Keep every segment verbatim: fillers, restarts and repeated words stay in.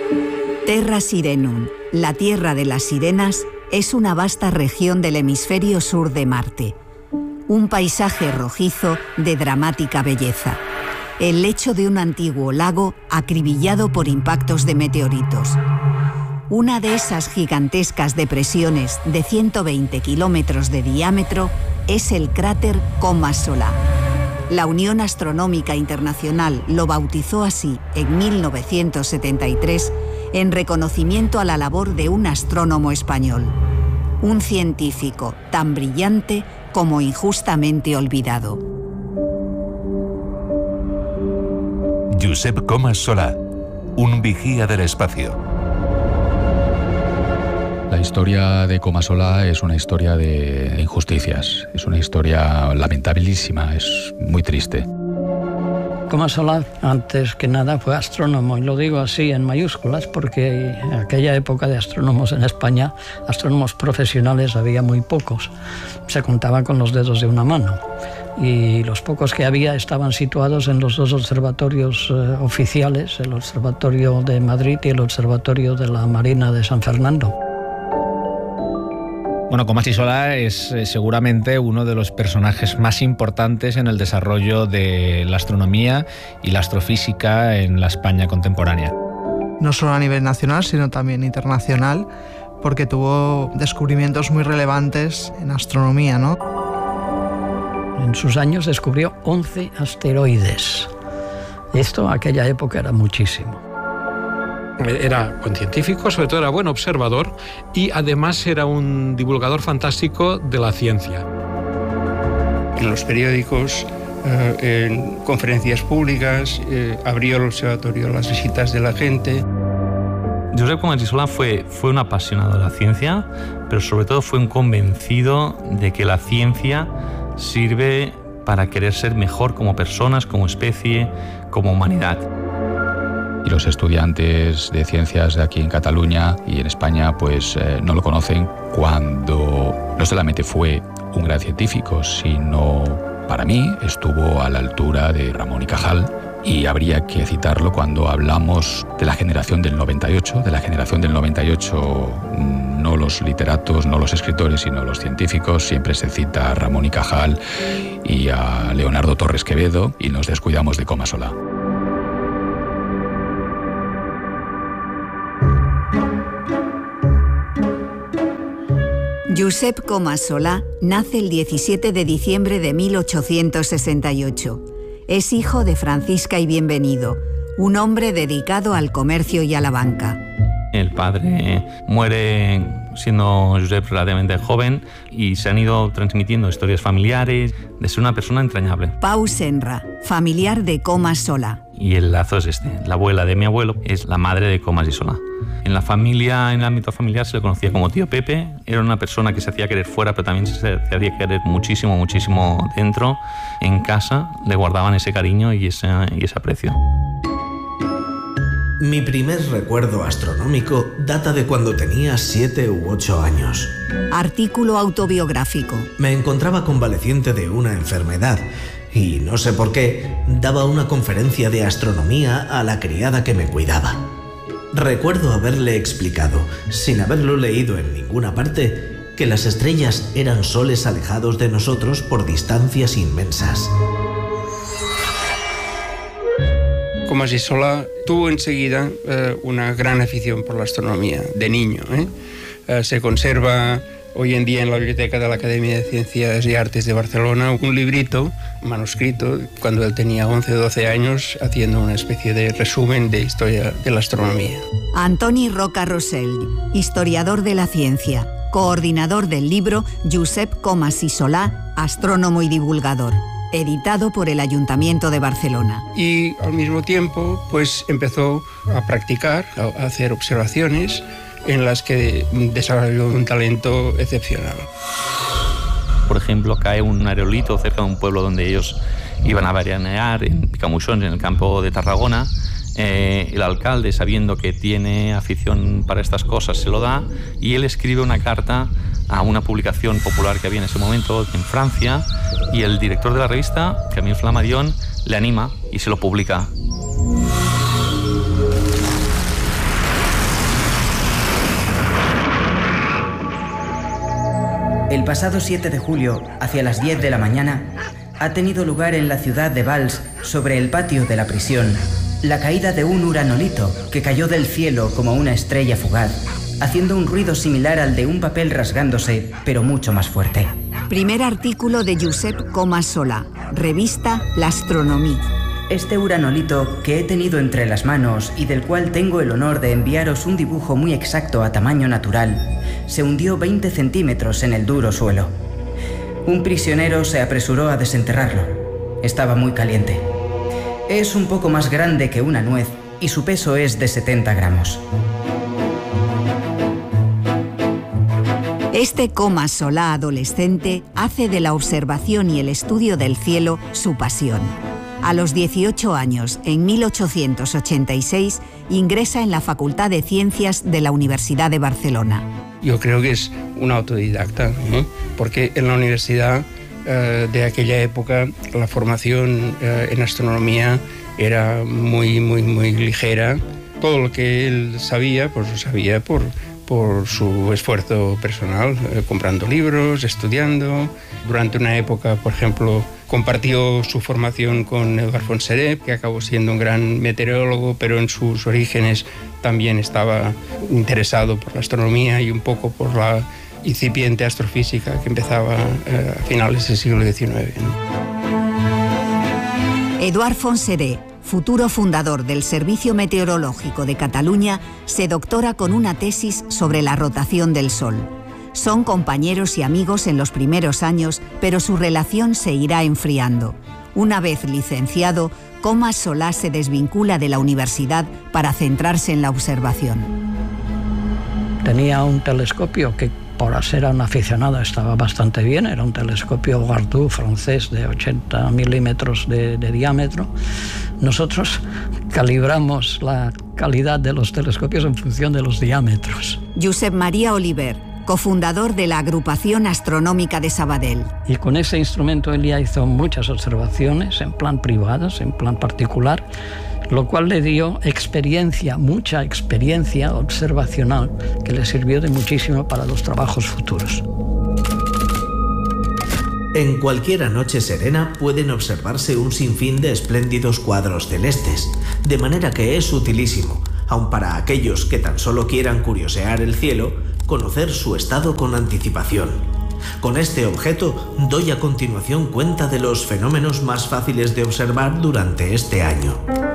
Terra Sirenum, la Tierra de las Sirenas, es una vasta región del hemisferio sur de Marte. Un paisaje rojizo de dramática belleza. El lecho de un antiguo lago acribillado por impactos de meteoritos. Una de esas gigantescas depresiones de ciento veinte kilómetros de diámetro es el cráter Coma Solá. La Unión Astronómica Internacional lo bautizó así en mil novecientos setenta y tres en reconocimiento a la labor de un astrónomo español, un científico tan brillante como injustamente olvidado. Josep Comas Solá, un vigía del espacio. La historia de Coma Solá es una historia de injusticias, es una historia lamentabilísima, es muy triste. Coma Solá, antes que nada, fue astrónomo, y lo digo así en mayúsculas porque en aquella época de astrónomos en España, astrónomos profesionales había muy pocos, se contaban con los dedos de una mano, y los pocos que había estaban situados en los dos observatorios eh, oficiales, el Observatorio de Madrid y el Observatorio de la Marina de San Fernando. Bueno, Comas y Solá es eh, seguramente uno de los personajes más importantes en el desarrollo de la astronomía y la astrofísica en la España contemporánea. No solo a nivel nacional, sino también internacional, porque tuvo descubrimientos muy relevantes en astronomía, ¿no? En sus años descubrió once asteroides. Esto en aquella época era muchísimo. Era buen científico, sobre todo era buen observador y además era un divulgador fantástico de la ciencia. En los periódicos, eh, en conferencias públicas, eh, abrió el observatorio a las visitas de la gente. Josep Comas y Solá fue, fue un apasionado de la ciencia, pero sobre todo fue un convencido de que la ciencia sirve para querer ser mejor como personas, como especie, como humanidad. Y los estudiantes de ciencias de aquí en Cataluña y en España pues eh, no lo conocen cuando no solamente fue un gran científico, sino para mí estuvo a la altura de Ramón y Cajal, y habría que citarlo cuando hablamos de la generación del noventa y ocho, de la generación del noventa y ocho, no los literatos, no los escritores, sino los científicos. Siempre se cita a Ramón y Cajal y a Leonardo Torres Quevedo y nos descuidamos de Coma Solá. Josep Comas Solá nace el diecisiete de diciembre de mil ochocientos sesenta y ocho. Es hijo de Francisca y Bienvenido, un hombre dedicado al comercio y a la banca. El padre muere siendo Josep relativamente joven y se han ido transmitiendo historias familiares de ser una persona entrañable. Pau Senra, familiar de Comas Solá. Y el lazo es este. La abuela de mi abuelo es la madre de Comas y Solá. En la familia, en el ámbito familiar, se le conocía como tío Pepe. Era una persona que se hacía querer fuera, pero también se hacía querer muchísimo, muchísimo dentro. En casa le guardaban ese cariño y ese, y ese aprecio. Mi primer recuerdo astronómico data de cuando tenía siete u ocho años. Artículo autobiográfico. Me encontraba convaleciente de una enfermedad y, no sé por qué, daba una conferencia de astronomía a la criada que me cuidaba. Recuerdo haberle explicado, sin haberlo leído en ninguna parte, que las estrellas eran soles alejados de nosotros por distancias inmensas. Comas y Solá tuvo enseguida eh, una gran afición por la astronomía, de niño. ¿eh? Eh, se conserva hoy en día en la biblioteca de la Academia de Ciencias y Artes de Barcelona un librito manuscrito cuando él tenía once o doce años, haciendo una especie de resumen de historia de la astronomía. Antoni Roca Rosell, historiador de la ciencia, coordinador del libro Josep Comas y Solá, astrónomo y divulgador, editado por el Ayuntamiento de Barcelona. Y al mismo tiempo pues empezó a practicar, a hacer observaciones en las que desarrolló un talento excepcional. Por ejemplo, cae un aerolito cerca de un pueblo donde ellos iban a veranear, en Picamuixons, en el campo de Tarragona. Eh, el alcalde, sabiendo que tiene afición para estas cosas, se lo da, y él escribe una carta a una publicación popular que había en ese momento en Francia, y el director de la revista, Camille Flammarion, le anima y se lo publica. pasado siete de julio, hacia las diez de la mañana, ha tenido lugar en la ciudad de Valls, sobre el patio de la prisión, la caída de un uranolito que cayó del cielo como una estrella fugaz, haciendo un ruido similar al de un papel rasgándose, pero mucho más fuerte. Primer artículo de Josep Comas Solà, revista L'Astronomie. Este uranolito que he tenido entre las manos y del cual tengo el honor de enviaros un dibujo muy exacto a tamaño natural, se hundió veinte centímetros en el duro suelo. Un prisionero se apresuró a desenterrarlo. Estaba muy caliente. Es un poco más grande que una nuez y su peso es de setenta gramos. Este Comas Solà adolescente hace de la observación y el estudio del cielo su pasión. A los dieciocho años, en mil ochocientos ochenta y seis, ingresa en la Facultad de Ciencias de la Universidad de Barcelona. Yo creo que es un autodidacta, ¿eh? Porque en la universidad eh, de aquella época la formación eh, en astronomía era muy, muy, muy ligera. Todo lo que él sabía, pues lo sabía por, por su esfuerzo personal, eh, comprando libros, estudiando. Durante una época, por ejemplo, compartió su formación con Edouard Fonseré, que acabó siendo un gran meteorólogo, pero en sus orígenes también estaba interesado por la astronomía y un poco por la incipiente astrofísica que empezaba eh, a finales del siglo diecinueve. Edouard Fonseré, futuro fundador del Servicio Meteorológico de Cataluña, se doctora con una tesis sobre la rotación del Sol. Son compañeros y amigos en los primeros años, pero su relación se irá enfriando. Una vez licenciado, Comas Solà se desvincula de la universidad para centrarse en la observación. Tenía un telescopio que, por ser un aficionado, estaba bastante bien. Era un telescopio Gardou francés de ochenta milímetros de, de diámetro. Nosotros calibramos la calidad de los telescopios en función de los diámetros. Josep Maria Oliver, cofundador de la Agrupación Astronómica de Sabadell. Y con ese instrumento él ya hizo muchas observaciones en plan privadas, en plan particular, lo cual le dio experiencia, mucha experiencia observacional, que le sirvió de muchísimo para los trabajos futuros. En cualquier noche serena pueden observarse un sinfín de espléndidos cuadros celestes, de manera que es utilísimo, aun para aquellos que tan solo quieran curiosear el cielo, conocer su estado con anticipación. Con este objeto doy a continuación cuenta de los fenómenos más fáciles de observar durante este año.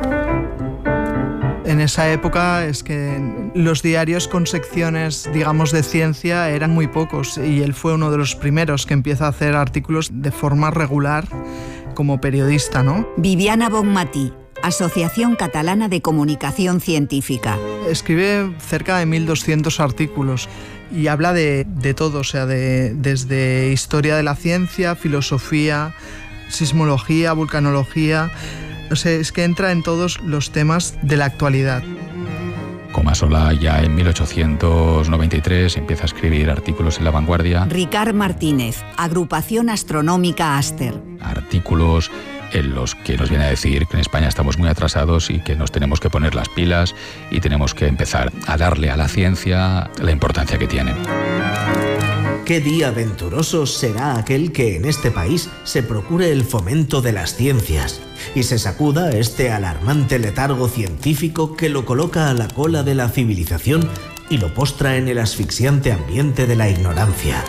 En esa época es que los diarios con secciones, digamos, de ciencia eran muy pocos y él fue uno de los primeros que empieza a hacer artículos de forma regular como periodista, ¿no? Viviana Bonmatí, Asociación Catalana de Comunicación Científica. Escribe cerca de mil doscientos artículos y habla de, de todo, o sea, de, desde historia de la ciencia, filosofía, sismología, vulcanología. O sea, es que entra en todos los temas de la actualidad. Comas Solà ya en mil ochocientos noventa y tres empieza a escribir artículos en La Vanguardia. Ricard Martínez, Agrupación Astronómica Aster. Artículos en los que nos viene a decir que en España estamos muy atrasados y que nos tenemos que poner las pilas y tenemos que empezar a darle a la ciencia la importancia que tiene. Qué día venturoso será aquel que en este país se procure el fomento de las ciencias y se sacuda este alarmante letargo científico que lo coloca a la cola de la civilización y lo postra en el asfixiante ambiente de la ignorancia.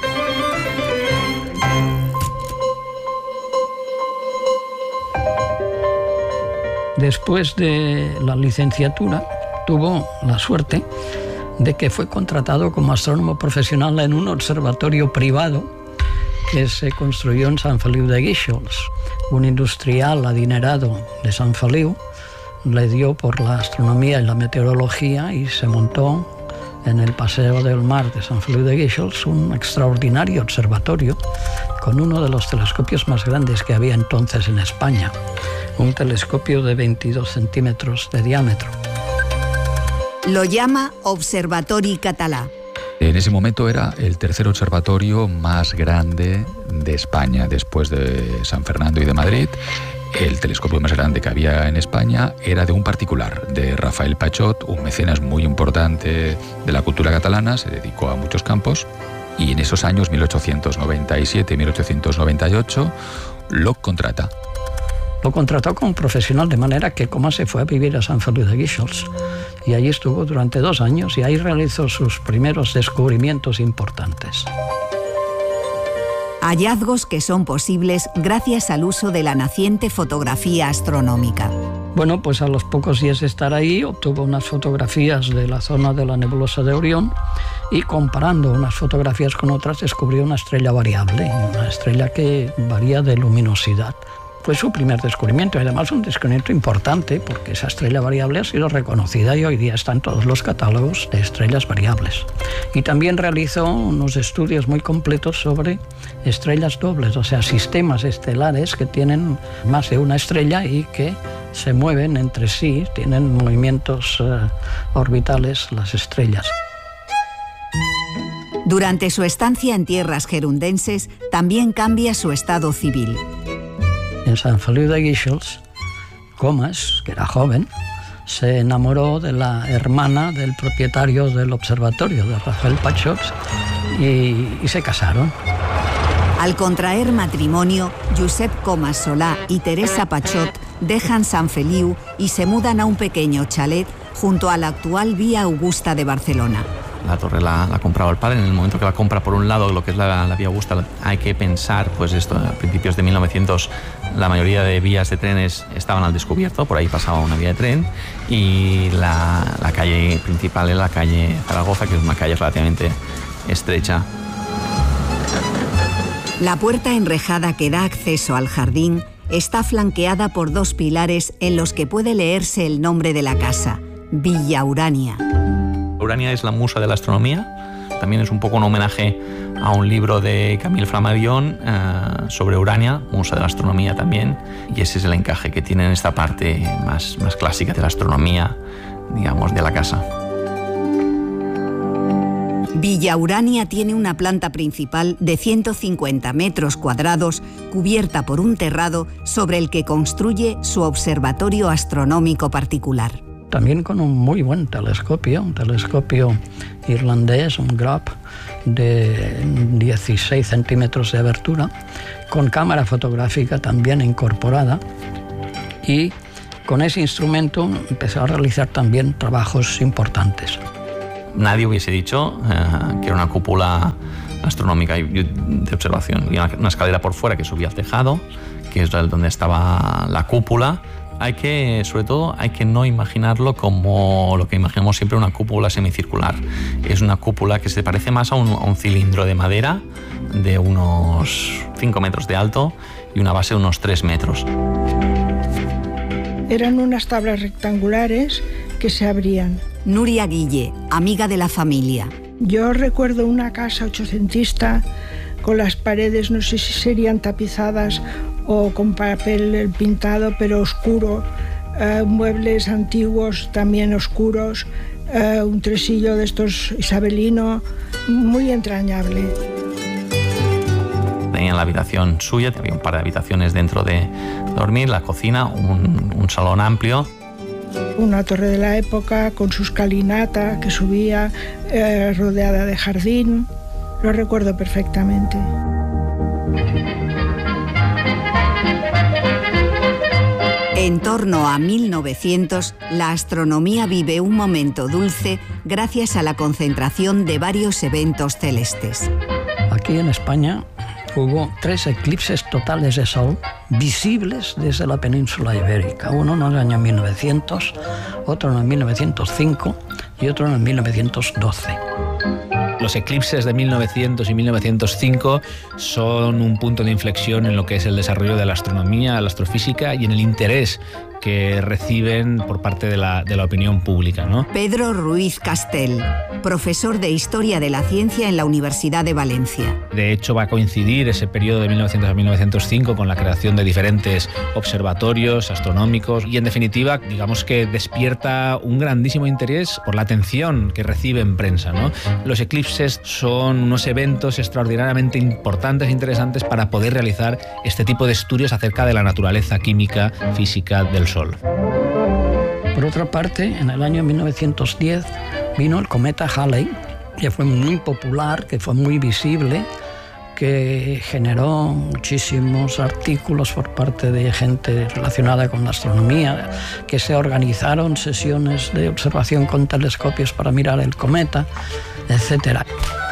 Después de la licenciatura, tuvo la suerte de que fue contratado como astrónomo profesional en un observatorio privado que se construyó en Sant Feliu de Guíxols. Un industrial adinerado de Sant Feliu le dio por la astronomía y la meteorología y se montó en el Paseo del Mar de Sant Feliu de Guíxols un extraordinario observatorio con uno de los telescopios más grandes que había entonces en España, un telescopio de veintidós centímetros de diámetro. Lo llama Observatori Català. En ese momento era el tercer observatorio más grande de España, después de San Fernando y de Madrid. El telescopio más grande que había en España era de un particular, de Rafael Pachot, un mecenas muy importante de la cultura catalana, se dedicó a muchos campos Y en esos años, mil ochocientos noventa y siete y mil ochocientos noventa y ocho, lo contrata. Lo contrató como profesional, de manera que Comas se fue a vivir a San Feliu de Guíxols. Y allí estuvo durante dos años y ahí realizó sus primeros descubrimientos importantes. Hallazgos que son posibles gracias al uso de la naciente fotografía astronómica. Bueno, pues a los pocos días de estar ahí obtuvo unas fotografías de la zona de la nebulosa de Orión y comparando unas fotografías con otras descubrió una estrella variable, una estrella que varía de luminosidad. Fue su primer descubrimiento y además un descubrimiento importante porque esa estrella variable ha sido reconocida y hoy día está en todos los catálogos de estrellas variables. Y también realizó unos estudios muy completos sobre estrellas dobles, o sea, sistemas estelares que tienen más de una estrella y que se mueven entre sí, tienen movimientos eh, orbitales las estrellas. Durante su estancia en tierras gerundenses también cambia su estado civil. En San Feliu de Guíxols, Comas, que era joven, se enamoró de la hermana del propietario del observatorio, de Rafael Pachot, y, y se casaron. Al contraer matrimonio, Josep Comas Solà y Teresa Pachot dejan San Feliu y se mudan a un pequeño chalet junto a la actual Vía Augusta de Barcelona. La torre la, la compraba el padre. En el momento que la compra, por un lado, lo que es la, la Vía Augusta, hay que pensar, pues esto, a principios de mil novecientos, la mayoría de vías de trenes estaban al descubierto, por ahí pasaba una vía de tren, y la, la calle principal es la calle Zaragoza, que es una calle relativamente estrecha. La puerta enrejada que da acceso al jardín está flanqueada por dos pilares en los que puede leerse el nombre de la casa, Villa Urania. Urania es la musa de la astronomía. También es un poco un homenaje a un libro de Camille Flammarion uh, sobre Urania, musa de la astronomía también, y ese es el encaje que tiene en esta parte más, más clásica de la astronomía, digamos, de la casa. Villa Urania tiene una planta principal de ciento cincuenta metros cuadrados, cubierta por un terrado sobre el que construye su observatorio astronómico particular. También con un muy buen telescopio, un telescopio irlandés, un Grop de dieciséis centímetros de abertura, con cámara fotográfica también incorporada, y con ese instrumento empezó a realizar también trabajos importantes. Nadie hubiese dicho eh, que era una cúpula astronómica de observación, y una, una escalera por fuera que subía al tejado, que es donde estaba la cúpula. Hay que, sobre todo, hay que no imaginarlo como lo que imaginamos siempre, una cúpula semicircular. Es una cúpula que se parece más a un, a un cilindro de madera de unos cinco metros de alto y una base de unos tres metros. Eran unas tablas rectangulares que se abrían. Nuria Guille, amiga de la familia. Yo recuerdo una casa ochocentista con las paredes, no sé si serían tapizadas o con papel pintado, pero oscuro, eh, muebles antiguos también oscuros, eh, un tresillo de estos isabelino, muy entrañable. Tenía la habitación suya, había un par de habitaciones dentro de dormir, la cocina, un, un salón amplio. Una torre de la época con su escalinata que subía, eh, rodeada de jardín, lo recuerdo perfectamente. En torno a mil novecientos, la astronomía vive un momento dulce gracias a la concentración de varios eventos celestes. Aquí en España hubo tres eclipses totales de sol visibles desde la península ibérica. Uno en el año mil novecientos, otro en el mil novecientos cinco y otro en el mil novecientos doce. Los eclipses de mil novecientos y mil novecientos cinco son un punto de inflexión en lo que es el desarrollo de la astronomía, la astrofísica y en el interés que reciben por parte de la, de la opinión pública, ¿no? Pedro Ruiz Castel, profesor de Historia de la Ciencia en la Universidad de Valencia. De hecho, va a coincidir ese periodo de mil novecientos a mil novecientos cinco con la creación de diferentes observatorios astronómicos y, en definitiva, digamos que despierta un grandísimo interés por la atención que recibe en prensa, ¿no? Los eclipses son unos eventos extraordinariamente importantes e interesantes para poder realizar este tipo de estudios acerca de la naturaleza química, física del Sol. Por otra parte, en el año mil novecientos diez vino el cometa Halley que fue muy popular, que fue muy visible, que generó muchísimos artículos por parte de gente relacionada con la astronomía, que se organizaron sesiones de observación con telescopios para mirar el cometa, etcétera.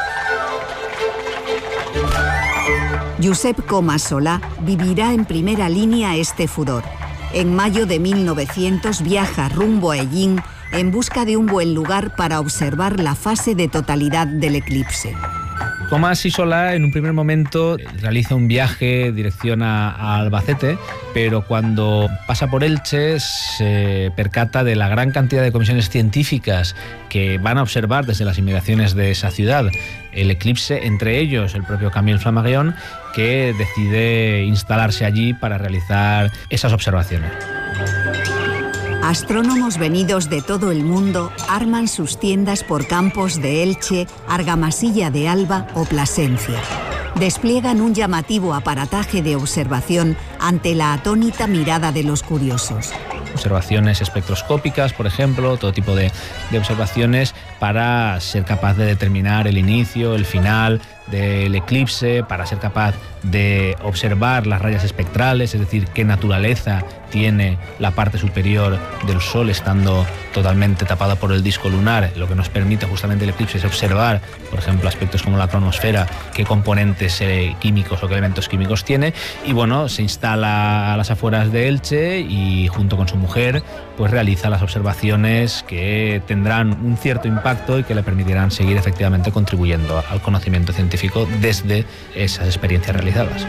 Josep Comas Solà vivirá en primera línea este furor. En mayo de mil novecientos viaja rumbo a Hellín en busca de un buen lugar para observar la fase de totalidad del eclipse. Comas y Solà en un primer momento realiza un viaje en dirección a, a Albacete, pero cuando pasa por Elche se percata de la gran cantidad de comisiones científicas que van a observar desde las inmediaciones de esa ciudad el eclipse, entre ellos el propio Camille Flammarion, que decide instalarse allí para realizar esas observaciones. Astrónomos venidos de todo el mundo arman sus tiendas por campos de Elche, Argamasilla de Alba o Plasencia. Despliegan un llamativo aparataje de observación ante la atónita mirada de los curiosos. Observaciones espectroscópicas, por ejemplo, todo tipo de, de observaciones para ser capaz de determinar el inicio, el final del eclipse, para ser capaz de observar las rayas espectrales, es decir, qué naturaleza tiene la parte superior del Sol estando totalmente tapada por el disco lunar. Lo que nos permite justamente el eclipse es observar, por ejemplo, aspectos como la cronosfera, qué componentes eh, químicos o qué elementos químicos tiene. Y bueno, se instala a las afueras de Elche y junto con su mujer pues realiza las observaciones que tendrán un cierto impacto y que le permitirán seguir efectivamente contribuyendo al conocimiento científico desde esas experiencias realizadas.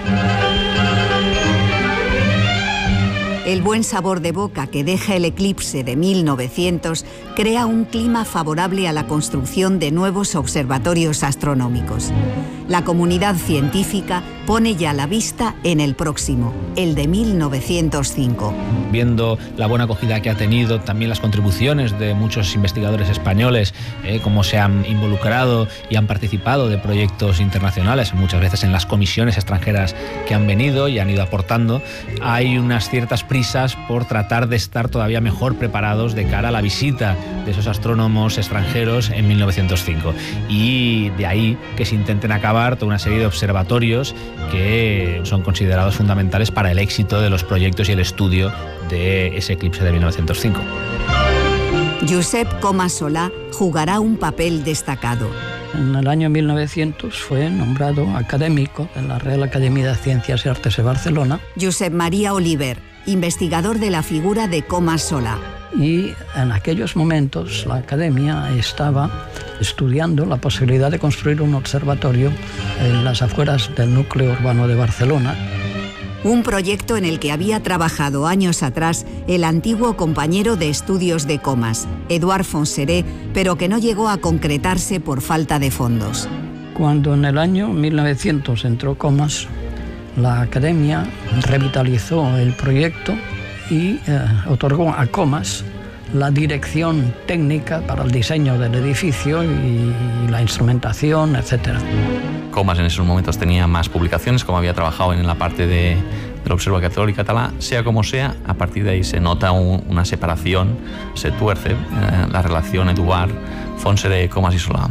El buen sabor de boca que deja el eclipse de mil novecientos crea un clima favorable a la construcción de nuevos observatorios astronómicos. La comunidad científica pone ya la vista en el próximo, el de mil novecientos cinco. Viendo la buena acogida que ha tenido, también las contribuciones de muchos investigadores españoles, eh, cómo se han involucrado y han participado de proyectos internacionales, muchas veces en las comisiones extranjeras que han venido y han ido aportando, hay unas ciertas prisas por tratar de estar todavía mejor preparados de cara a la visita de esos astrónomos extranjeros en mil novecientos cinco. Y de ahí que se intenten acabar toda una serie de observatorios que son considerados fundamentales para el éxito de los proyectos y el estudio de ese eclipse de mil novecientos cinco. Josep Comas Solà jugará un papel destacado. En el año mil novecientos fue nombrado académico de la Real Academia de Ciencias y Artes de Barcelona. Josep María Oliver, investigador de la figura de Comas Solà. Y en aquellos momentos la Academia estaba estudiando la posibilidad de construir un observatorio en las afueras del núcleo urbano de Barcelona. Un proyecto en el que había trabajado años atrás el antiguo compañero de estudios de Comas, Eduard Fonseré, pero que no llegó a concretarse por falta de fondos. Cuando en el año mil novecientos entró Comas, la Academia revitalizó el proyecto y eh, otorgó a Comas la dirección técnica para el diseño del edificio y la instrumentación, etcétera. Comas en esos momentos tenía más publicaciones, como había trabajado en la parte de, del Observatori Català. Sea como sea, a partir de ahí se nota un, una separación, se tuerce eh, la relación Eduard, Fonseré, Comas y Solà.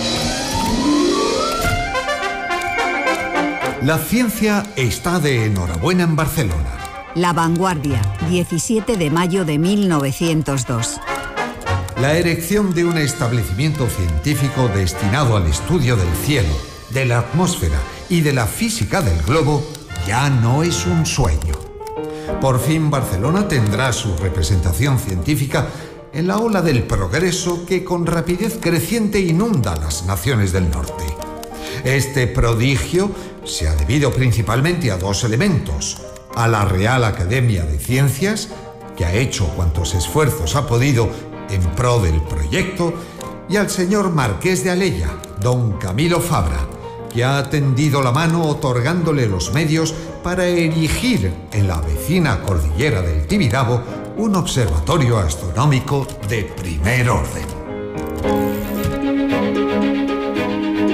La ciencia está de enhorabuena en Barcelona. La Vanguardia, diecisiete de mayo de mil novecientos dos. La erección de un establecimiento científico destinado al estudio del cielo, de la atmósfera y de la física del globo ya no es un sueño. Por fin Barcelona tendrá su representación científica en la ola del progreso que con rapidez creciente inunda las naciones del norte. Este prodigio se ha debido principalmente a dos elementos: a la Real Academia de Ciencias, que ha hecho cuantos esfuerzos ha podido en pro del proyecto, y al señor Marqués de Alella, don Camilo Fabra, que ha tendido la mano otorgándole los medios para erigir en la vecina cordillera del Tibidabo un observatorio astronómico de primer orden.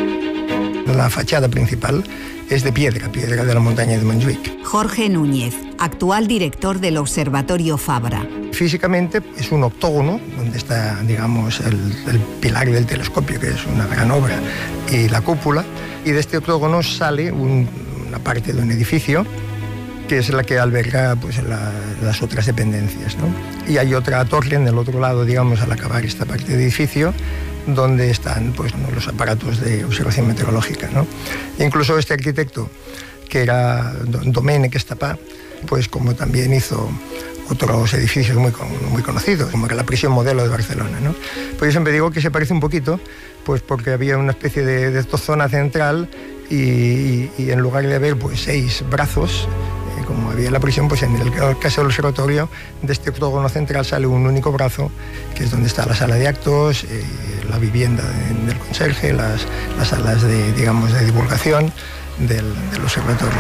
La fachada principal es de piedra, piedra de la montaña de Montjuïc. Jorge Núñez, actual director del Observatorio Fabra. Físicamente es un octógono donde está, digamos, el, el pilar del telescopio, que es una gran obra, y la cúpula, y de este octógono sale un, una parte de un edificio que es la que alberga pues, la, las otras dependencias, ¿no? Y hay otra torre en el otro lado, digamos, al acabar esta parte del edificio, donde están pues, ¿no? los aparatos de observación meteorológica, ¿no? Incluso este arquitecto, que era Domènech Estapà, pues como también hizo otros edificios muy, muy conocidos, como era la prisión modelo de Barcelona, ¿no? Pues yo siempre digo que se parece un poquito, pues porque había una especie de, de zona central y, y, y en lugar de haber pues, seis brazos, como había en la prisión, pues en el caso del observatorio, de este octógono central sale un único brazo, que es donde está la sala de actos, eh, la vivienda de, del conserje, las, las salas de, digamos, de divulgación del, del observatorio.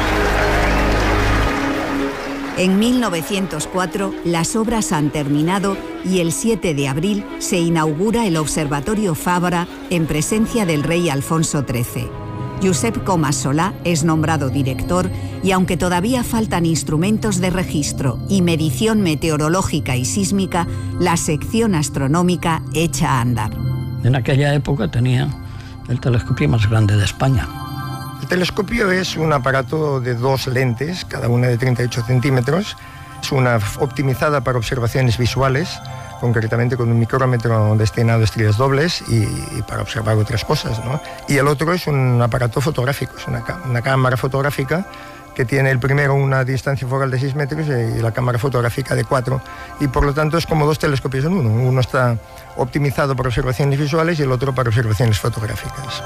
En mil novecientos cuatro las obras han terminado y el siete de abril se inaugura el Observatorio Fabra en presencia del rey Alfonso trece. Josep Comas Solà es nombrado director y aunque todavía faltan instrumentos de registro y medición meteorológica y sísmica, la sección astronómica echa a andar. En aquella época tenía el telescopio más grande de España. El telescopio es un aparato de dos lentes, cada una de treinta y ocho centímetros. Es una optimizada para observaciones visuales, concretamente con un micrómetro destinado a estrellas dobles y, y para observar otras cosas, ¿no? Y el otro es un aparato fotográfico, es una, una cámara fotográfica que tiene el primero una distancia focal de seis metros y la cámara fotográfica de cuatro, y por lo tanto es como dos telescopios en uno. Uno está optimizado para observaciones visuales y el otro para observaciones fotográficas.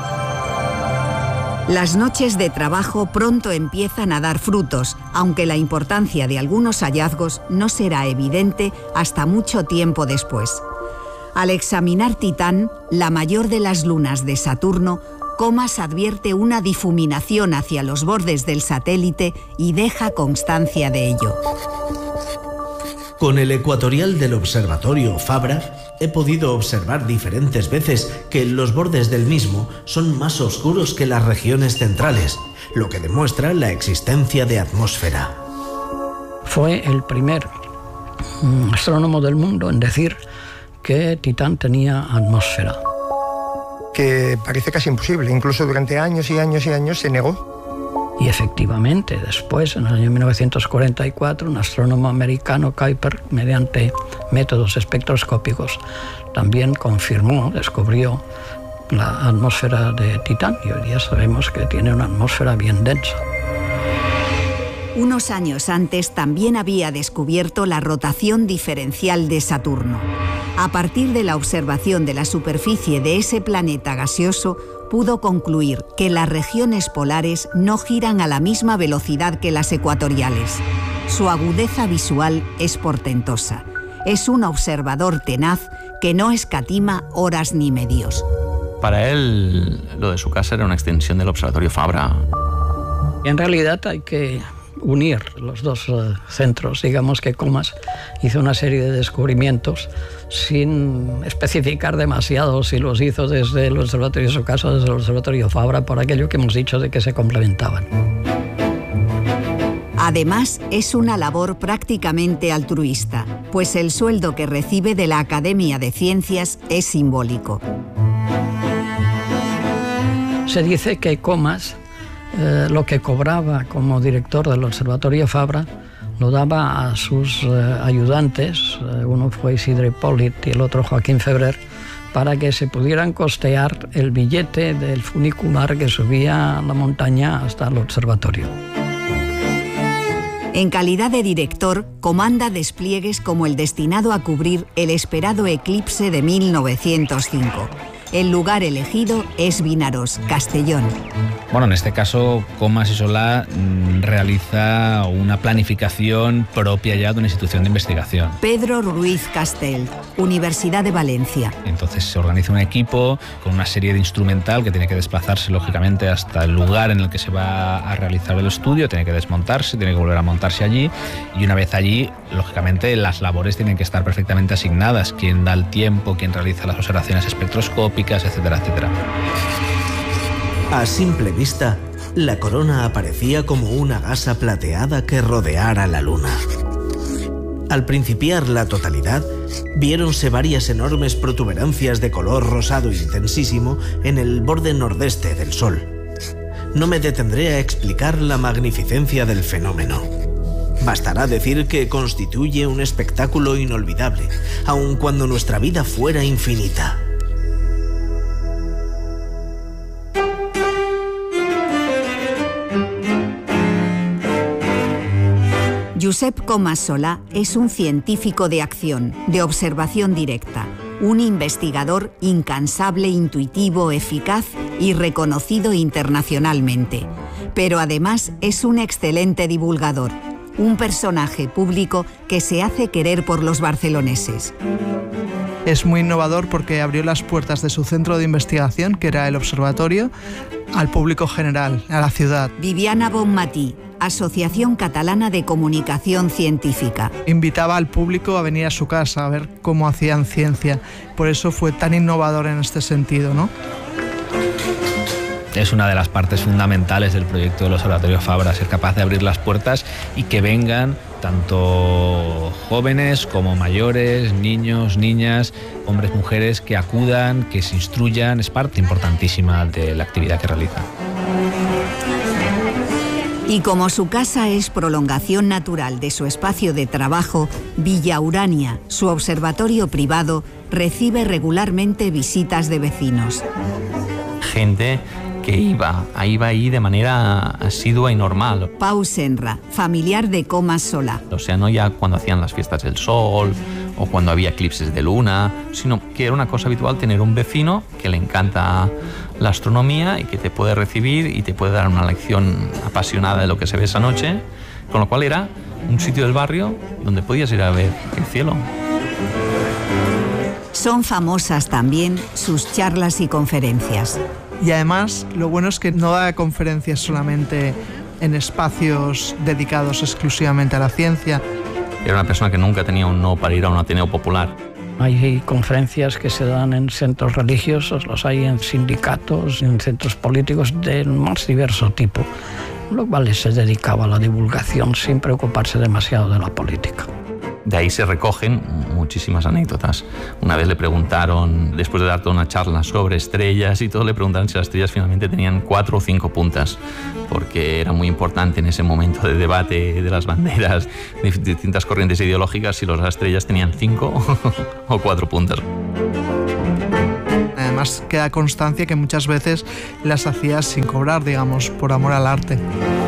Las noches de trabajo pronto empiezan a dar frutos, aunque la importancia de algunos hallazgos no será evidente hasta mucho tiempo después. Al examinar Titán, la mayor de las lunas de Saturno, Comas advierte una difuminación hacia los bordes del satélite y deja constancia de ello. Con el ecuatorial del observatorio Fabra he podido observar diferentes veces que los bordes del mismo son más oscuros que las regiones centrales, lo que demuestra la existencia de atmósfera. Fue el primer astrónomo del mundo en decir que Titán tenía atmósfera. Que parece casi imposible, incluso durante años y años y años se negó. Y efectivamente, después, en el año mil novecientos cuarenta y cuatro, un astrónomo americano, Kuiper, mediante métodos espectroscópicos, también confirmó, descubrió la atmósfera de Titán, y hoy día sabemos que tiene una atmósfera bien densa. Unos años antes también había descubierto la rotación diferencial de Saturno. A partir de la observación de la superficie de ese planeta gaseoso, pudo concluir que las regiones polares no giran a la misma velocidad que las ecuatoriales. Su agudeza visual es portentosa. Es un observador tenaz que no escatima horas ni medios. Para él, lo de su casa era una extensión del Observatorio Fabra. En realidad hay que unir los dos uh, centros. Digamos que Comas hizo una serie de descubrimientos sin especificar demasiado si los hizo desde el observatorio de su casa o desde el observatorio Fabra, por aquello que hemos dicho de que se complementaban. Además, es una labor prácticamente altruista, pues el sueldo que recibe de la Academia de Ciencias es simbólico. Se dice que Comas Eh, lo que cobraba como director del Observatorio Fabra lo daba a sus eh, ayudantes, eh, uno fue Isidre Hipòlit y el otro Joaquín Febrer, para que se pudieran costear el billete del funicular que subía a la montaña hasta el observatorio. En calidad de director, comanda despliegues como el destinado a cubrir el esperado eclipse de mil novecientos cinco. El lugar elegido es Vinaros, Castellón. Bueno, en este caso, Comas y Solà mmm, realiza una planificación propia ya de una institución de investigación. Pedro Ruiz Castell, Universidad de Valencia. Entonces se organiza un equipo con una serie de instrumental que tiene que desplazarse lógicamente hasta el lugar en el que se va a realizar el estudio, tiene que desmontarse, tiene que volver a montarse allí, y una vez allí, lógicamente, las labores tienen que estar perfectamente asignadas. Quién da el tiempo, quién realiza las observaciones espectroscópicas, etcétera, etcétera. A simple vista, La corona aparecía como una gasa plateada que rodeara la luna. Al principiar la totalidad, viéronse varias enormes protuberancias de color rosado intensísimo en el borde nordeste del Sol. No me detendré a explicar la magnificencia del fenómeno. Bastará decir que constituye un espectáculo inolvidable, aun cuando nuestra vida fuera infinita. Josep Comas Solà es un científico de acción, de observación directa, un investigador incansable, intuitivo, eficaz y reconocido internacionalmente. Pero además es un excelente divulgador, un personaje público que se hace querer por los barceloneses. Es muy innovador porque abrió las puertas de su centro de investigación, que era el observatorio, al público general, a la ciudad. Viviana Bonmatí, Asociación Catalana de Comunicación Científica. Invitaba al público a venir a su casa a ver cómo hacían ciencia. Por eso fue tan innovador en este sentido, ¿no? Es una de las partes fundamentales del proyecto del Observatorio Fabra, ser capaz de abrir las puertas y que vengan tanto jóvenes como mayores, niños, niñas, hombres, mujeres, que acudan, que se instruyan. Es parte importantísima de la actividad que realizan. Y como su casa es prolongación natural de su espacio de trabajo, Villa Urania, su observatorio privado, recibe regularmente visitas de vecinos. Gente que iba, iba ahí de manera asidua y normal. Pau Senra, familiar de Comas Solà. O sea, no ya cuando hacían las fiestas del sol o cuando había eclipses de luna, sino que era una cosa habitual tener un vecino que le encanta la astronomía y que te puede recibir y te puede dar una lección apasionada de lo que se ve esa noche, con lo cual era un sitio del barrio donde podías ir a ver el cielo. Son famosas también sus charlas y conferencias. Y además, lo bueno es que no da conferencias solamente en espacios dedicados exclusivamente a la ciencia. Era una persona que nunca tenía un no para ir a un ateneo popular. Hay conferencias que se dan en centros religiosos, los hay en sindicatos, en centros políticos del más diverso tipo, lo cual se dedicaba a la divulgación sin preocuparse demasiado de la política. De ahí se recogen muchísimas anécdotas. Una vez le preguntaron, después de dar toda una charla sobre estrellas y todo, le preguntaron si las estrellas finalmente tenían cuatro o cinco puntas, porque era muy importante en ese momento de debate de las banderas de distintas corrientes ideológicas si las estrellas tenían cinco o cuatro puntas. Además, queda constancia que muchas veces las hacía sin cobrar, digamos, por amor al arte.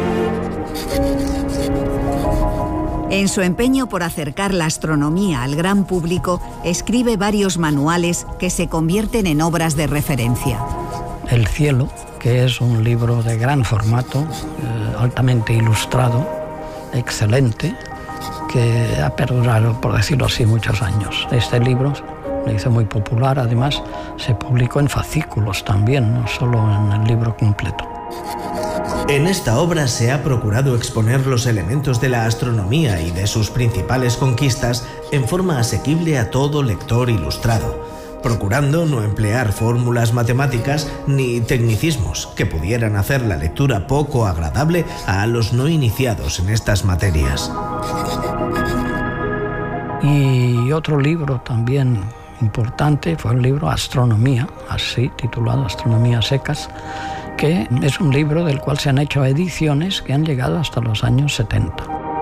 En su empeño por acercar la astronomía al gran público, escribe varios manuales que se convierten en obras de referencia. El cielo, que es un libro de gran formato, eh, altamente ilustrado, excelente, que ha perdurado, por decirlo así, muchos años. Este libro le hizo muy popular, además se publicó en fascículos también, no solo en el libro completo. En esta obra se ha procurado exponer los elementos de la astronomía y de sus principales conquistas en forma asequible a todo lector ilustrado, procurando no emplear fórmulas matemáticas ni tecnicismos que pudieran hacer la lectura poco agradable a los no iniciados en estas materias. Y otro libro también importante fue el libro Astronomía, así titulado Astronomía secas, que es un libro del cual se han hecho ediciones que han llegado hasta los años setenta.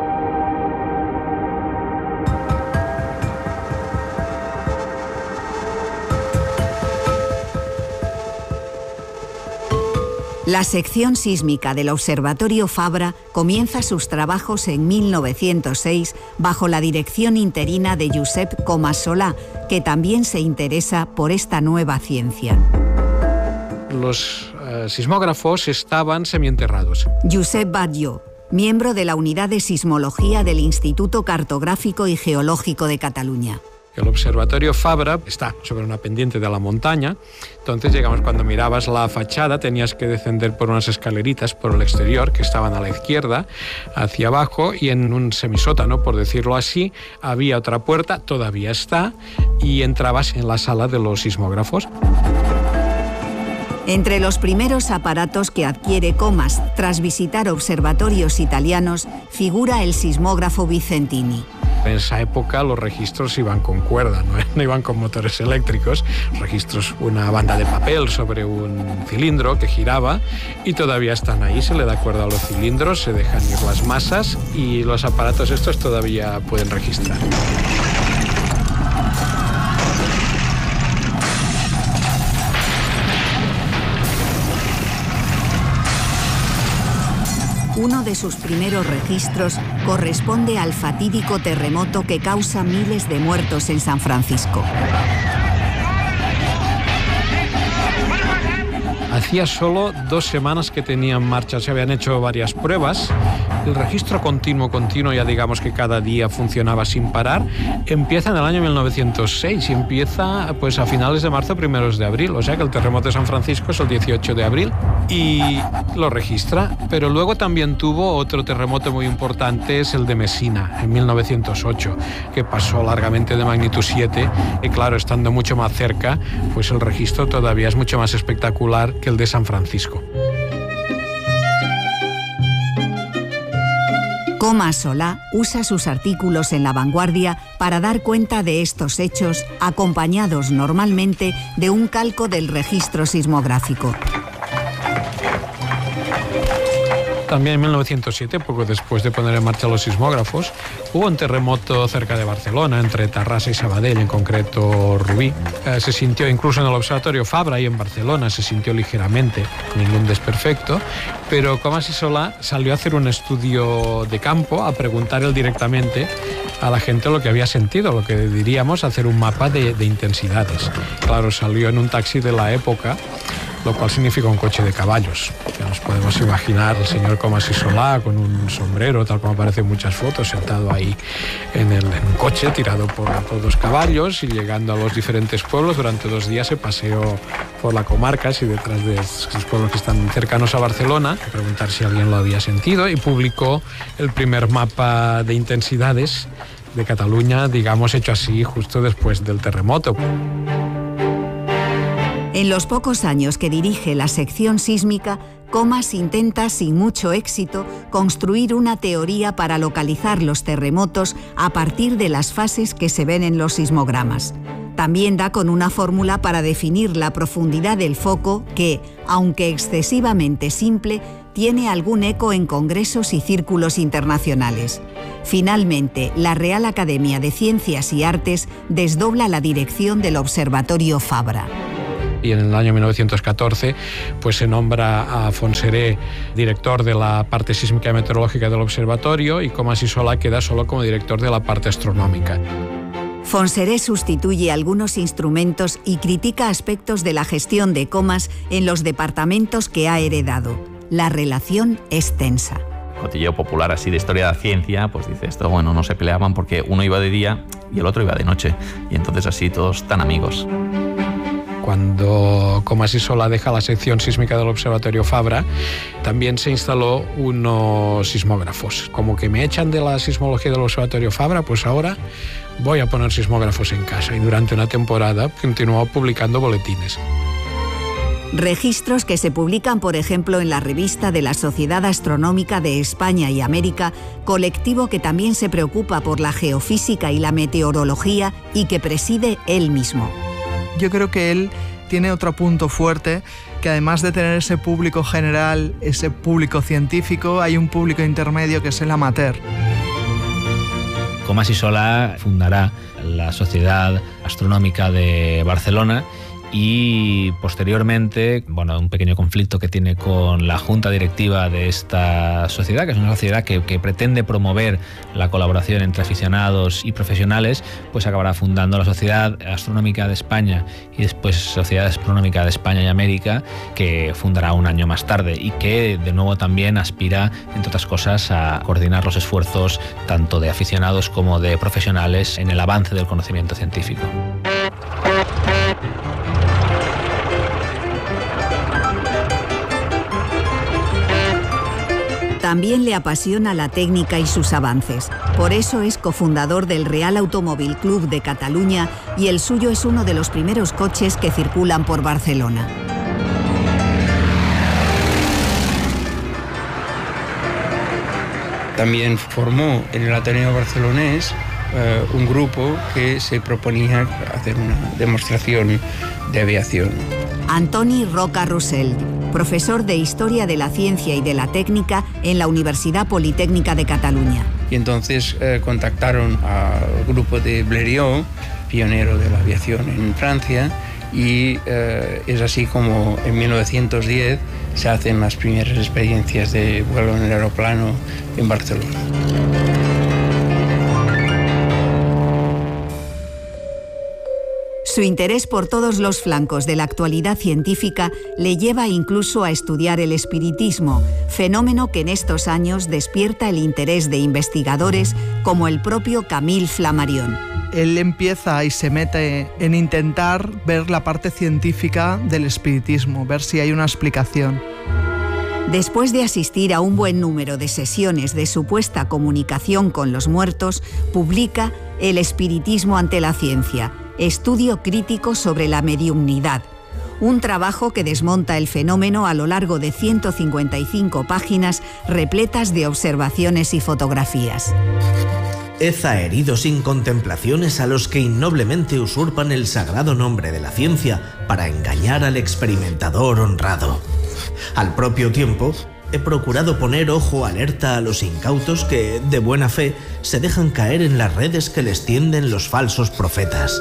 La sección sísmica del Observatorio Fabra comienza sus trabajos en mil novecientos seis bajo la dirección interina de Josep Comas Solà, que también se interesa por esta nueva ciencia. Los eh, sismógrafos estaban semienterrados. Josep Batlló, miembro de la Unidad de Sismología del Instituto Cartográfico y Geológico de Cataluña. El Observatorio Fabra está sobre una pendiente de la montaña, entonces llegamos, cuando mirabas la fachada tenías que descender por unas escaleritas por el exterior que estaban a la izquierda, hacia abajo, y en un semisótano, por decirlo así, había otra puerta, todavía está, y entrabas en la sala de los sismógrafos. Entre los primeros aparatos que adquiere Comas tras visitar observatorios italianos figura el sismógrafo Vicentini. En esa época los registros iban con cuerda, no, no iban con motores eléctricos. Registros, una banda de papel sobre un cilindro que giraba y todavía están ahí. Se le da cuerda a los cilindros, se dejan ir las masas y los aparatos estos todavía pueden registrar. Uno de sus primeros registros corresponde al fatídico terremoto que causa miles de muertos en San Francisco. Hacía solo dos semanas que tenía en marcha, se habían hecho varias pruebas. El registro continuo, continuo, ya digamos que cada día funcionaba sin parar, empieza en el año mil novecientos seis y empieza pues a finales de marzo, primeros de abril. O sea que el terremoto de San Francisco es el dieciocho de abril y lo registra. Pero luego también tuvo otro terremoto muy importante, es el de Messina, en mil novecientos ocho, que pasó largamente de magnitud siete. Y claro, estando mucho más cerca, pues el registro todavía es mucho más espectacular que el de San Francisco. Comas Solà usa sus artículos en La Vanguardia para dar cuenta de estos hechos, acompañados normalmente de un calco del registro sismográfico. También en mil novecientos siete, poco después de poner en marcha los sismógrafos, hubo un terremoto cerca de Barcelona, entre Tarrasa y Sabadell, en concreto Rubí. Eh, se sintió incluso en el Observatorio Fabra y en Barcelona, se sintió ligeramente, ningún desperfecto, pero Comas y Solà salió a hacer un estudio de campo, a preguntar él directamente a la gente lo que había sentido, lo que diríamos hacer un mapa de, de intensidades. Claro, salió en un taxi de la época, lo cual significa un coche de caballos. Ya nos podemos imaginar el señor Comas y Solà con un sombrero, tal como aparece en muchas fotos, sentado ahí en, el, en un coche tirado por, por dos caballos y llegando a los diferentes pueblos. Durante dos días se paseó por la comarca, y detrás de los pueblos que están cercanos a Barcelona, a preguntar si alguien lo había sentido, y publicó el primer mapa de intensidades de Cataluña, digamos, hecho así justo después del terremoto. En los pocos años que dirige la sección sísmica, Comas intenta, sin mucho éxito, construir una teoría para localizar los terremotos a partir de las fases que se ven en los sismogramas. También da con una fórmula para definir la profundidad del foco que, aunque excesivamente simple, tiene algún eco en congresos y círculos internacionales. Finalmente, la Real Academia de Ciencias y Artes desdobla la dirección del Observatorio Fabra. Y en el año mil novecientos catorce pues se nombra a Fontserè director de la parte sísmica y meteorológica del observatorio, y Comas y Solà queda solo como director de la parte astronómica. Fontserè sustituye algunos instrumentos y critica aspectos de la gestión de Comas en los departamentos que ha heredado. La relación es tensa. Cotilleo popular así de historia de la ciencia, pues dice esto, bueno, no se peleaban porque uno iba de día y el otro iba de noche, y entonces así todos tan amigos. Cuando Comas y Solà deja la sección sísmica del Observatorio Fabra, también se instaló unos sismógrafos. Como que me echan de la sismología del Observatorio Fabra, pues ahora voy a poner sismógrafos en casa, y durante una temporada continuó publicando boletines. Registros que se publican, por ejemplo, en la revista de la Sociedad Astronómica de España y América, colectivo que también se preocupa por la geofísica y la meteorología y que preside él mismo. Yo creo que él tiene otro punto fuerte, que además de tener ese público general, ese público científico, hay un público intermedio que es el amateur. Comas y Solà fundará la Sociedad Astronómica de Barcelona y posteriormente, bueno, un pequeño conflicto que tiene con la junta directiva de esta sociedad, que es una sociedad que, que pretende promover la colaboración entre aficionados y profesionales, pues acabará fundando la Sociedad Astronómica de España y después Sociedad Astronómica de España y América, que fundará un año más tarde y que de nuevo también aspira, entre otras cosas, a coordinar los esfuerzos tanto de aficionados como de profesionales en el avance del conocimiento científico. También le apasiona la técnica y sus avances. Por eso es cofundador del Real Automóvil Club de Cataluña y el suyo es uno de los primeros coches que circulan por Barcelona. También formó en el Ateneo barcelonés uh, un grupo que se proponía hacer una demostración de aviación. Antoni Roca Rossell, profesor de Historia de la Ciencia y de la Técnica en la Universidad Politécnica de Cataluña. Y entonces eh, contactaron al grupo de Blériot, pionero de la aviación en Francia, y eh, es así como en mil novecientos diez se hacen las primeras experiencias de vuelo en el aeroplano en Barcelona. Su interés por todos los flancos de la actualidad científica le lleva incluso a estudiar el espiritismo, fenómeno que en estos años despierta el interés de investigadores como el propio Camille Flammarion. Él empieza y se mete en intentar ver la parte científica del espiritismo, ver si hay una explicación. Después de asistir a un buen número de sesiones de supuesta comunicación con los muertos, publica El espiritismo ante la ciencia, estudio crítico sobre la mediumnidad, un trabajo que desmonta el fenómeno a lo largo de ciento cincuenta y cinco páginas repletas de observaciones y fotografías. Heza herido sin contemplaciones a los que innoblemente usurpan el sagrado nombre de la ciencia para engañar al experimentador honrado. Al propio tiempo, he procurado poner ojo alerta a los incautos que, de buena fe, se dejan caer en las redes que les tienden los falsos profetas.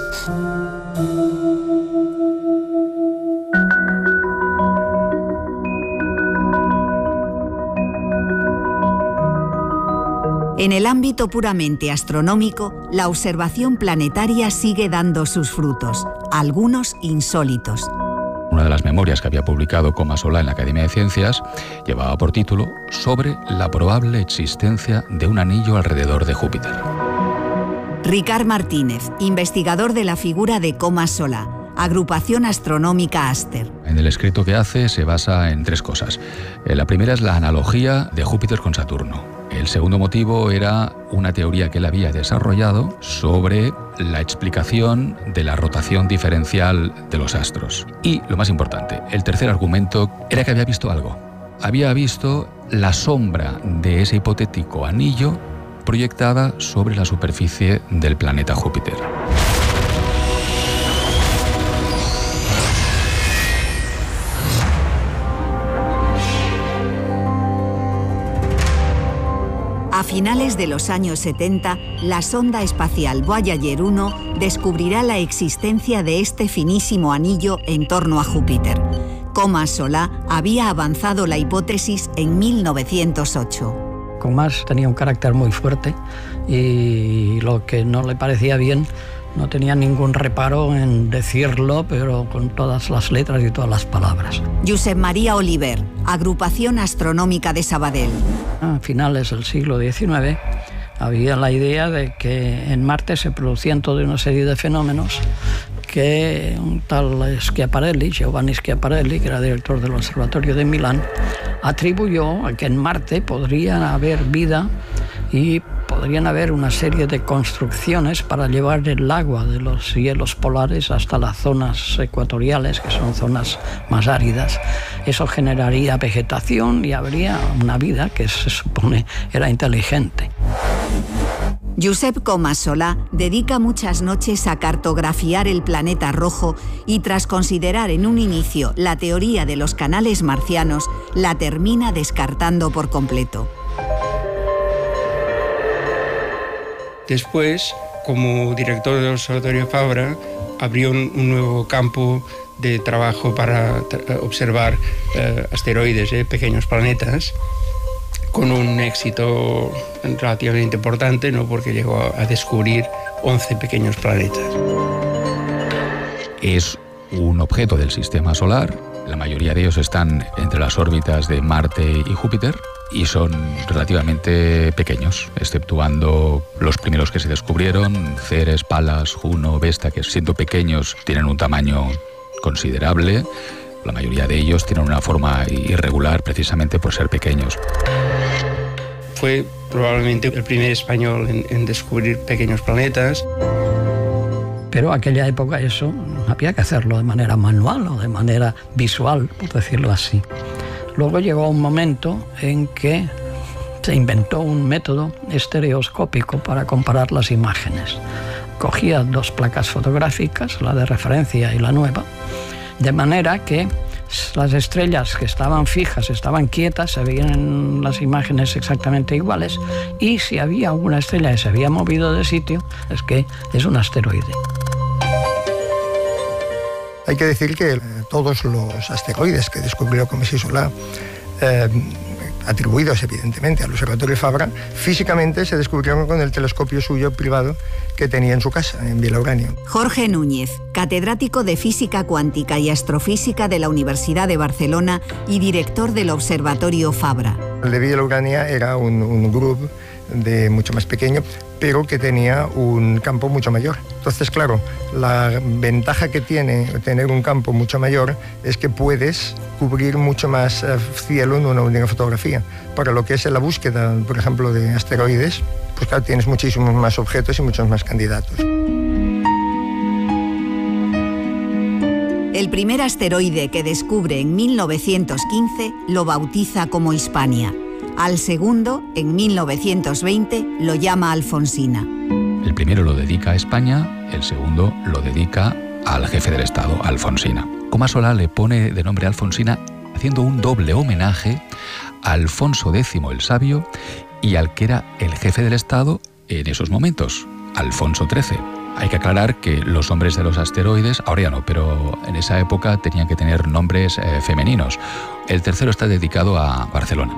En el ámbito puramente astronómico, la observación planetaria sigue dando sus frutos, algunos insólitos. Una de las memorias que había publicado Comas Solà en la Academia de Ciencias llevaba por título Sobre la probable existencia de un anillo alrededor de Júpiter. Ricard Martínez, investigador de la figura de Comas Solà, Agrupación Astronómica Aster. En el escrito que hace se basa en tres cosas. La primera es la analogía de Júpiter con Saturno. El segundo motivo era una teoría que él había desarrollado sobre la explicación de la rotación diferencial de los astros. Y, lo más importante, el tercer argumento era que había visto algo. Había visto la sombra de ese hipotético anillo proyectada sobre la superficie del planeta Júpiter. A finales de los años setenta, la sonda espacial Voyager uno descubrirá la existencia de este finísimo anillo en torno a Júpiter. Comas Solà había avanzado la hipótesis en mil novecientos ocho. Comas tenía un carácter muy fuerte y lo que no le parecía bien no tenía ningún reparo en decirlo, pero con todas las letras y todas las palabras. Josep María Oliver, Agrupación Astronómica de Sabadell. A finales del siglo diecinueve había la idea de que en Marte se producían toda una serie de fenómenos que un tal Schiaparelli, Giovanni Schiaparelli, que era director del Observatorio de Milán, atribuyó a que en Marte podría haber vida y podrían haber una serie de construcciones para llevar el agua de los hielos polares hasta las zonas ecuatoriales, que son zonas más áridas. Eso generaría vegetación y habría una vida que se supone era inteligente. Josep Comas Solà dedica muchas noches a cartografiar el planeta rojo y, tras considerar en un inicio la teoría de los canales marcianos, la termina descartando por completo. Después, como director del Observatorio Fabra, abrió un, un nuevo campo de trabajo para tra- observar eh, asteroides, eh, pequeños planetas, con un éxito relativamente importante, ¿no? Porque llegó a, a descubrir once pequeños planetas. Es un objeto del sistema solar. La mayoría de ellos están entre las órbitas de Marte y Júpiter y son relativamente pequeños, exceptuando los primeros que se descubrieron, Ceres, Palas, Juno, Vesta, que siendo pequeños tienen un tamaño considerable. La mayoría de ellos tienen una forma irregular precisamente por ser pequeños. Fue probablemente el primer español en, en descubrir pequeños planetas. Pero aquella época eso había que hacerlo de manera manual o de manera visual, por decirlo así. Luego llegó un momento en que Se inventó un método estereoscópico para comparar las imágenes. Cogía dos placas fotográficas, la de referencia y la nueva, de manera que las estrellas que estaban fijas, estaban quietas, se veían en las imágenes exactamente iguales, y si había alguna estrella que se había movido de sitio, es que es un asteroide. Hay que decir que todos los asteroides que descubrió Comas y Solà, eh, atribuidos evidentemente al Observatorio Fabra, físicamente se descubrieron con el telescopio suyo privado que tenía en su casa, en Vilaurania. Jorge Núñez, catedrático de Física Cuántica y Astrofísica de la Universidad de Barcelona y director del Observatorio Fabra. El de Vilaurania era un, un grupo de mucho más pequeño, pero que tenía un campo mucho mayor. Entonces, claro, la ventaja que tiene tener un campo mucho mayor es que puedes cubrir mucho más cielo en una única fotografía. Para lo que es la búsqueda, por ejemplo, de asteroides, pues claro, tienes muchísimos más objetos y muchos más candidatos. El primer asteroide que descubre en mil novecientos quince lo bautiza como Hispania. Al segundo, en mil novecientos veinte, lo llama Alfonsina. El primero lo dedica a España, el segundo lo dedica al jefe del Estado, Alfonsina. Comas Solà le pone de nombre Alfonsina haciendo un doble homenaje a Alfonso décimo el Sabio y al que era el jefe del Estado en esos momentos, Alfonso trece. Hay que aclarar que los nombres de los asteroides, ahora ya no, pero en esa época tenían que tener nombres eh, femeninos. El tercero está dedicado a Barcelona.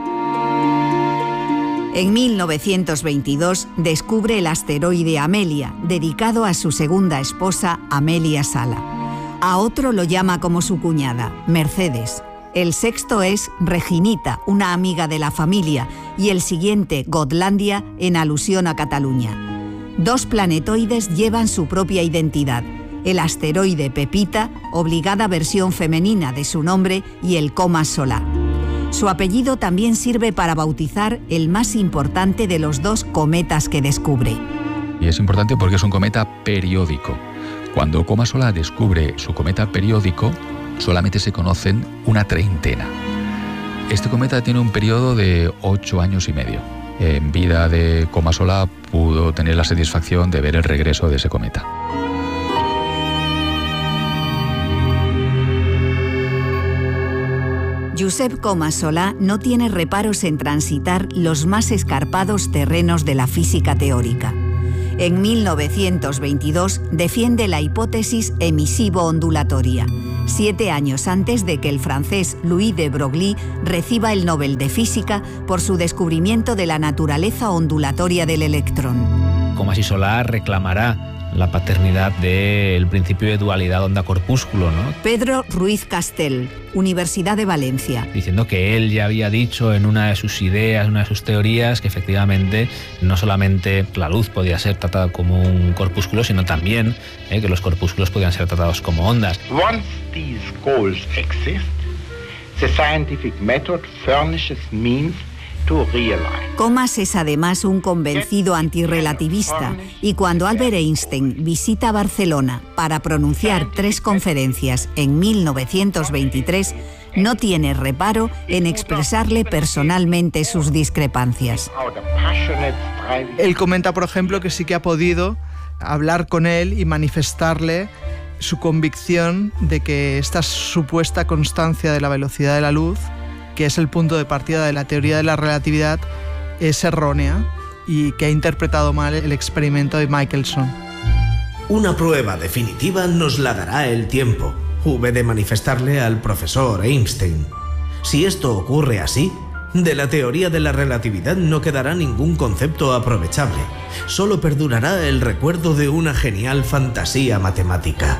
En mil novecientos veintidós descubre el asteroide Amelia, dedicado a su segunda esposa, Amelia Sala. A otro lo llama como su cuñada, Mercedes. El sexto es Reginita, una amiga de la familia, y el siguiente, Gotlandia, en alusión a Cataluña. Dos planetoides llevan su propia identidad. El asteroide Pepita, obligada versión femenina de su nombre, y el Comas Solà. Su apellido también sirve para bautizar el más importante de los dos cometas que descubre. Y es importante porque es un cometa periódico. Cuando Comas Solà descubre su cometa periódico, solamente se conocen una treintena. Este cometa tiene un periodo de ocho años y medio. En vida de Comas Solà pudo tener la satisfacción de ver el regreso de ese cometa. Josep Comas Solà no tiene reparos en transitar los más escarpados terrenos de la física teórica. En mil novecientos veintidós defiende la hipótesis emisivo-ondulatoria, siete años antes de que el francés Louis de Broglie reciba el Nobel de Física por su descubrimiento de la naturaleza ondulatoria del electrón. Comas y Solà reclamará la paternidad del principio de dualidad onda-corpúsculo, ¿no? Pedro Ruiz Castel, Universidad de Valencia. Diciendo que él ya había dicho en una de sus ideas, en una de sus teorías, que efectivamente no solamente la luz podía ser tratada como un corpúsculo, sino también eh, que los corpúsculos podían ser tratados como ondas. Once these goals exist, the scientific method furnishes means to realize. Comas es además un convencido antirrelativista y cuando Albert Einstein visita Barcelona para pronunciar tres conferencias en mil novecientos veintitrés, no tiene reparo en expresarle personalmente sus discrepancias. Él comenta, por ejemplo, que sí que ha podido hablar con él y manifestarle su convicción de que esta supuesta constancia de la velocidad de la luz, que es el punto de partida de la teoría de la relatividad, es errónea y que ha interpretado mal el experimento de Michelson. Una prueba definitiva nos la dará el tiempo. Hube de manifestarle al profesor Einstein. Si esto ocurre así, de la teoría de la relatividad no quedará ningún concepto aprovechable. Solo perdurará el recuerdo de una genial fantasía matemática.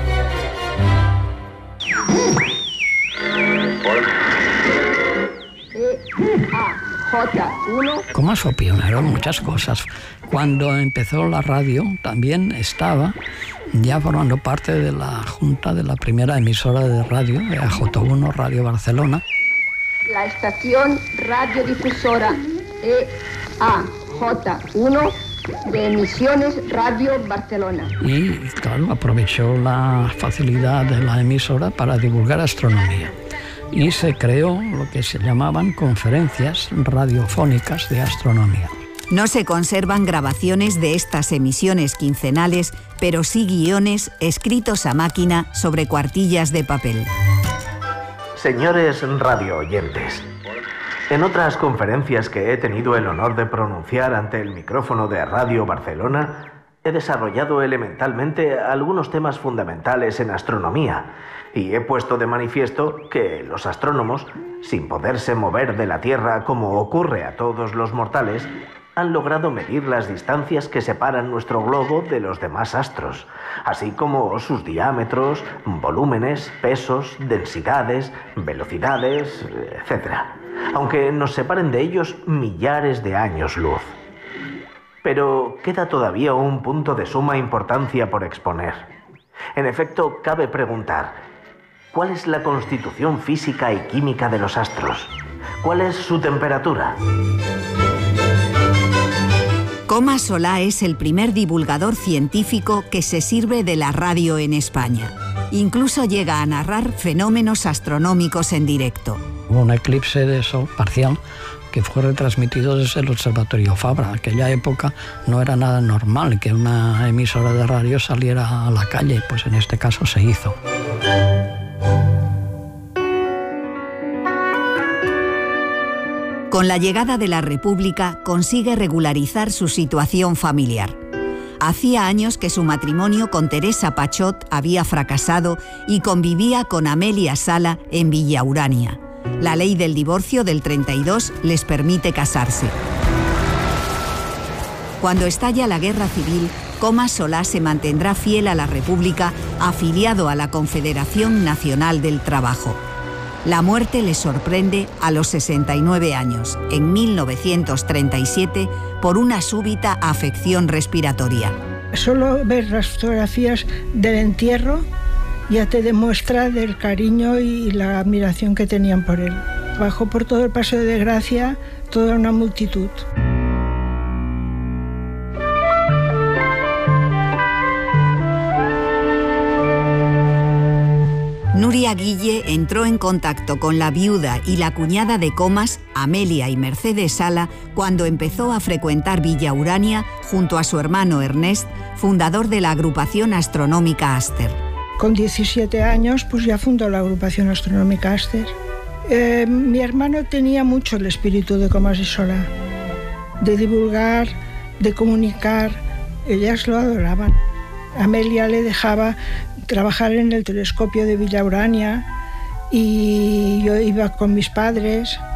Comas fue pionero en muchas cosas. Cuando empezó la radio también estaba ya formando parte de la junta de la primera emisora de radio, de A J uno Radio Barcelona. La estación radiodifusora E A J uno de Emisiones Radio Barcelona. Y claro, aprovechó la facilidad de la emisora para divulgar astronomía. y se creó lo que se llamaban conferencias radiofónicas de astronomía. No se conservan grabaciones de estas emisiones quincenales, pero sí guiones escritos a máquina sobre cuartillas de papel. Señores radio oyentes, en otras conferencias que he tenido el honor de pronunciar ante el micrófono de Radio Barcelona, he desarrollado elementalmente algunos temas fundamentales en astronomía y he puesto de manifiesto que los astrónomos, sin poderse mover de la Tierra como ocurre a todos los mortales, han logrado medir las distancias que separan nuestro globo de los demás astros, así como sus diámetros, volúmenes, pesos, densidades, velocidades, etcétera, aunque nos separen de ellos millares de años luz. Pero queda todavía un punto de suma importancia por exponer. En efecto, cabe preguntar, ¿cuál es la constitución física y química de los astros? ¿Cuál es su temperatura? Comas Solá es el primer divulgador científico que se sirve de la radio en España. Incluso llega a narrar fenómenos astronómicos en directo. Hubo un eclipse de sol parcial que fue retransmitido desde el Observatorio Fabra. En aquella época no era nada normal que una emisora de radio saliera a la calle, pues en este caso se hizo. Con la llegada de la República consigue regularizar su situación familiar. Hacía años que su matrimonio con Teresa Pachot había fracasado y convivía con Amelia Sala en Villa Urania. La ley del divorcio del treinta y dos les permite casarse. Cuando estalla la Guerra Civil, Comas Solá se mantendrá fiel a la República, afiliado a la Confederación Nacional del Trabajo. La muerte le sorprende a los sesenta y nueve años, en mil novecientos treinta y siete, por una súbita afección respiratoria. Solo ver las fotografías del entierro ya te demuestra del cariño y la admiración que tenían por él. Bajó por todo el Paseo de Gracia toda una multitud. Nuria Guille entró en contacto con la viuda y la cuñada de Comas, Amelia y Mercedes Sala, cuando empezó a frecuentar Villa Urania junto a su hermano Ernest, fundador de la agrupación astronómica Aster. Con diecisiete años pues ya fundó la agrupación astronómica Aster. Eh, mi hermano tenía mucho el espíritu de Comas y Solá, de divulgar, de comunicar. Ellas lo adoraban. Amelia le dejaba trabajar en el telescopio de Villa Urania y yo iba con mis padres